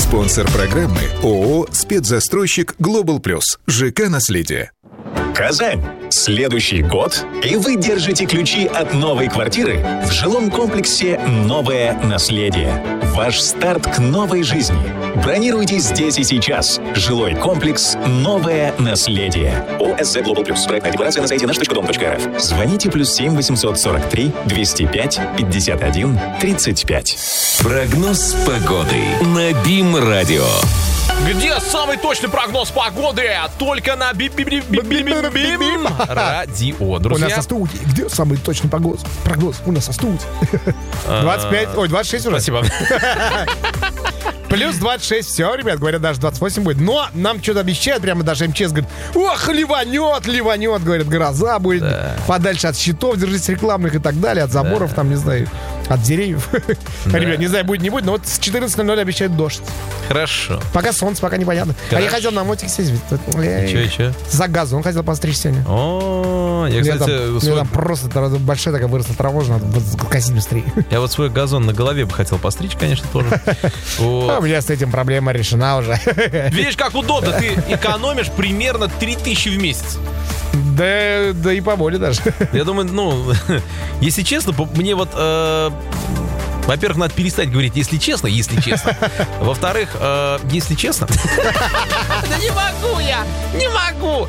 Спонсор программы ООО «Спецзастройщик Глобал Плюс». ЖК «Наследие». Казань. Следующий год, и вы держите ключи от новой квартиры в жилом комплексе «Новое наследие». Ваш старт к новой жизни. Бронируйте здесь и сейчас. Жилой комплекс «Новое наследие». ОСЗ Global Plus. Проектная декларация на сайте наш.дом.рф. Звоните +7 843 205 51 35. Прогноз погоды на БИМ-радио. Где самый точный прогноз погоды? Только на БИМ-радио, друзья. У нас со студии. Где самый точный прогноз? У нас со студии. 26 уже. Спасибо. Плюс 26, все, ребят, говорят, даже 28 будет. Но нам что-то обещают, прямо даже МЧС говорит, ох, ливанет, говорят, гроза будет, подальше от щитов, держитесь рекламных и так далее, от заборов, там, не знаю, от деревьев. Ребят, не знаю, будет, не будет, но вот с 14:00 обещают дождь. Хорошо. Пока солнце, пока непонятно. А я хотел на мотике сесть. Че? За газу, он хотел постричь сегодня. О, я, кстати... Там просто большая такая выросла трава, надо косить быстрее. Я вот свой газон на голове бы хотел постричь, конечно, тоже. У меня с этим проблема решена уже. Видишь, как удобно. Ты экономишь примерно 3000 в месяц. Да и поболее даже. Я думаю, если честно, мне вот... Во-первых, надо перестать говорить «если честно». Во-вторых, если честно... Да не могу.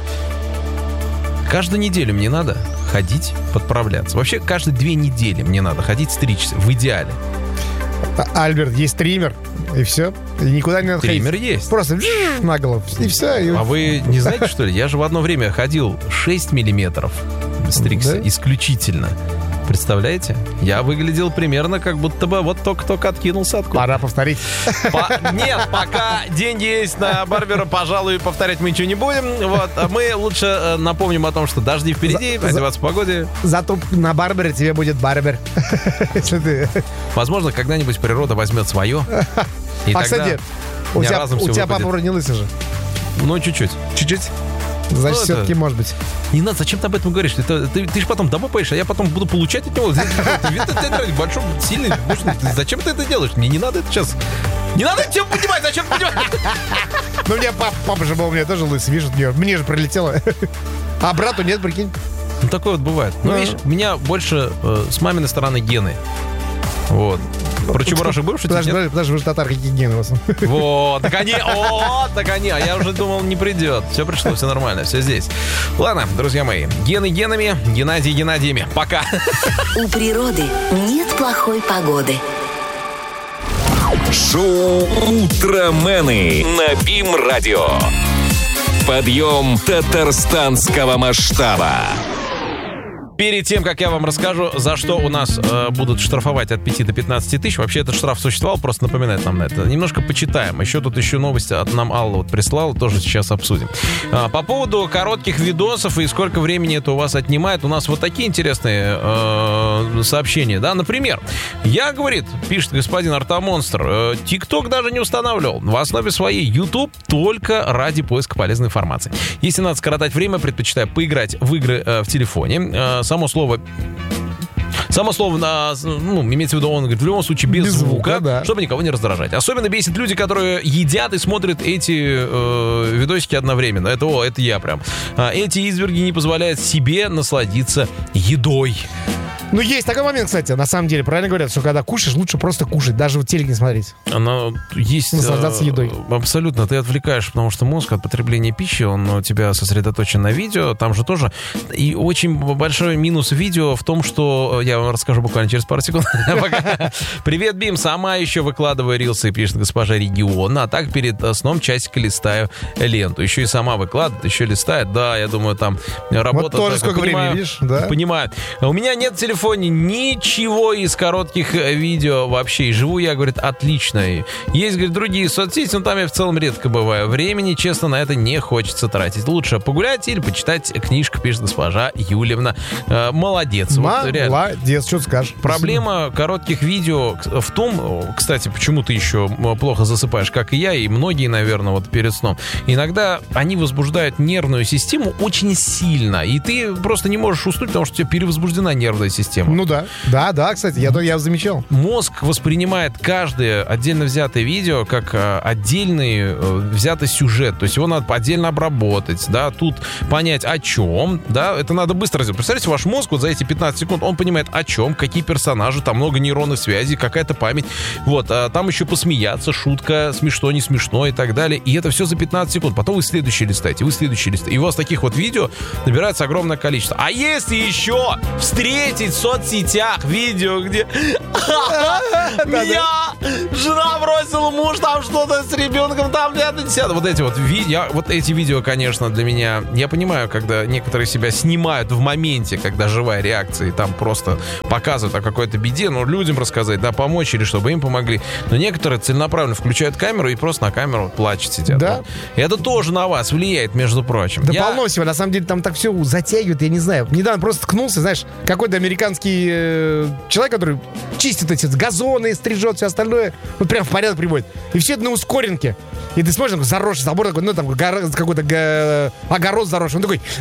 Каждую неделю мне надо ходить подправляться. Вообще, каждые 2 недели мне надо ходить стричься, в идеале. Альберт, есть триммер, и все. И никуда не надо ходить. Триммер есть. Просто на голову, и все. А вы не знаете, что ли? Я же в одно время ходил 6 миллиметров стригся, исключительно. Представляете? Я выглядел примерно как будто бы вот только откинулся откуда. Пора повторить. Нет, пока деньги есть на барбера, пожалуй, повторять мы ничего не будем. Вот. А мы лучше напомним о том, что дожди впереди, одеваться в погоде. Зато на барбере тебе будет барбер. Возможно, когда-нибудь природа возьмет свое. И а, кстати, у тебя папа вроде не лысый же. Ну, чуть-чуть. Чуть-чуть? Значит, все-таки может быть. Не надо, зачем ты об этом говоришь? Ты же потом домой поедешь, а я потом буду получать от него. Ты большой, сильный. Зачем ты это делаешь? Мне не надо это сейчас. Не надо тебя поднимать, зачем поднимать? Ну, у меня папа же был, у меня тоже лысый, видишь, мне же прилетело. А брату нет, прикинь. Ну, такое вот бывает. Ну, видишь, у меня больше с маминой стороны гены. Вот. Про чебурашек будешь шутить? Подожди, вы же татар, какие гены у вас. Вот, так они, а я уже думал, не придет. Все пришло, все нормально, все здесь. Ладно, друзья мои, гены генами, Геннадий Геннадиями. Пока. У природы нет плохой погоды. Шоу «Утромены» на БИМ-радио. Подъем татарстанского масштаба. Перед тем, как я вам расскажу, за что у нас будут штрафовать от 5 до 15 тысяч, вообще этот штраф существовал, просто напоминает нам на это. Немножко почитаем. Еще новости от нам Алла вот прислала, тоже сейчас обсудим. По поводу коротких видосов и сколько времени это у вас отнимает, у нас вот такие интересные сообщения, да, например, пишет господин Артамонстр, ТикТок даже не устанавливал. В основе своей YouTube только ради поиска полезной информации. Если надо скоротать время, предпочитаю поиграть в игры в телефоне. Само слово, имеется в виду, он говорит, в любом случае без звука, да. Чтобы никого не раздражать. Особенно бесит люди, которые едят и смотрят эти видосики одновременно. Это я прям. Эти изверги не позволяют себе насладиться едой. Ну, есть такой момент, кстати, на самом деле, правильно говорят, что когда кушаешь, лучше просто кушать, даже вот телек не смотреть. Оно есть... Наслаждаться едой. Абсолютно, ты отвлекаешь, потому что мозг от потребления пищи, он у тебя сосредоточен на видео, там же тоже. И очень большой минус видео в том, что... Я вам расскажу буквально через пару секунд. Привет, Бим, сама еще выкладываю рилсы, пишет госпожа Региона, а так перед сном часика листаю ленту. Еще и сама выкладывает, еще листает. Да, я думаю, там работа... Вот тоже сколько времени, видишь, да? Понимаю. У меня нет телефона, ничего из коротких видео вообще. И живу я, говорит, отлично. Есть, говорит, другие соцсети, но там я в целом редко бываю. Времени, честно, на это не хочется тратить. Лучше погулять или почитать книжку, пишет госпожа Юлевна. Молодец. Молодец, что ты скажешь. Проблема коротких видео в том, кстати, почему ты еще плохо засыпаешь, как и я, и многие, наверное, вот перед сном. Иногда они возбуждают нервную систему очень сильно, и ты просто не можешь уснуть, потому что у тебя перевозбуждена нервная система. систему. Ну да, кстати, я замечал. Мозг воспринимает каждое отдельно взятое видео как отдельный взятый сюжет. То есть его надо отдельно обработать, да, тут понять о чем, да, это надо быстро сделать. Представляете, ваш мозг вот за эти 15 секунд, он понимает о чем, какие персонажи, там много нейронных связей, какая-то память. Вот, там еще посмеяться, шутка, смешно, не смешно и так далее. И это все за 15 секунд. Потом вы следующий листаете. И у вас таких вот видео набирается огромное количество. А если еще встретить в соцсетях видео, где меня жена бросила, муж там что-то с ребенком, там где-то 10. Вот эти видео, конечно, для меня... Я понимаю, когда некоторые себя снимают в моменте, когда живая реакция, и там просто показывают о какой-то беде, ну, людям рассказать, да, помочь или чтобы им помогли. Но некоторые целенаправленно включают камеру и просто на камеру плачут, сидят. Да. И это тоже на вас влияет, между прочим. Да полно всего, на самом деле, там так все затягивают, я не знаю. Недавно просто ткнулся, знаешь, какой-то американский человек, который чистит эти газоны, стрижет, все остальное, вот прям в порядок приводит. И все это на ускоренке. И ты смотришь, заросший забор такой, ну там какой-то огород заросший. Он такой...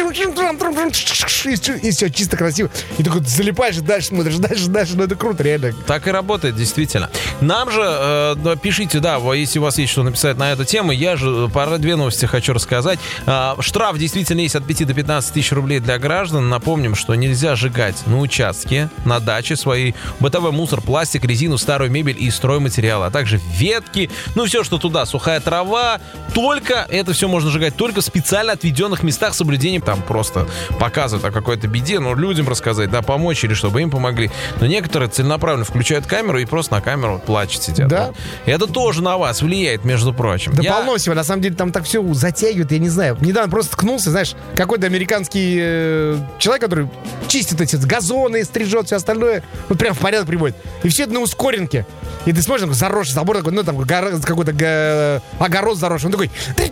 И все, чисто красиво. И такой залипаешь и дальше смотришь, дальше. Ну это круто, реально. Так и работает, действительно. Нам же, пишите, да, если у вас есть что написать на эту тему. Я же две новости хочу рассказать. Штраф действительно есть от 5 до 15 тысяч рублей для граждан. Напомним, что нельзя сжигать на участке, на даче свои бытовой мусор, пластик, резину, старую мебель и стройматериалы, а также ветки, ну все, что туда, сухая трава. Только это все можно сжигать только в специально отведенных местах с соблюдением. Там просто показывают о какой-то беде, ну, людям рассказать, да, помочь или чтобы им помогли. Но некоторые целенаправленно включают камеру и просто на камеру плачут, сидят. Да. И это тоже на вас влияет, между прочим. Да полно всего, на самом деле, там так все затягивают, я не знаю. Недавно просто ткнулся, знаешь, какой-то американский человек, который чистит эти газоны, стрижет, все остальное, вот прям в порядок приводит. И все это на ускоренке. И ты смотришь, заросший забор такой, ну там какой-то огород заросший. Он такой...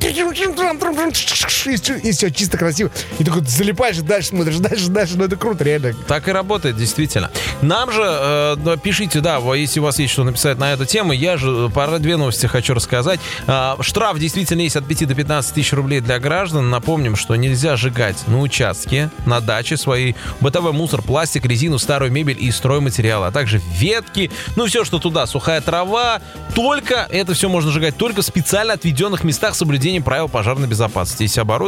И все, чисто красиво. И такой залипаешь и дальше смотришь, дальше. Ну это круто, реально. Так и работает, действительно. Нам же, пишите, да, если у вас есть что написать на эту тему. Я же две новости хочу рассказать. Штраф действительно есть от 5 до 15 тысяч рублей для граждан. Напомним, что нельзя сжигать на участке, на даче свои бытовой мусор, пластик, резину, старую мебель и стройматериалы, а также ветки, ну все, что туда, сухая трава. Только это все можно сжигать только в специально отведенных местах с соблюдением правил пожарной безопасности. Если оборудование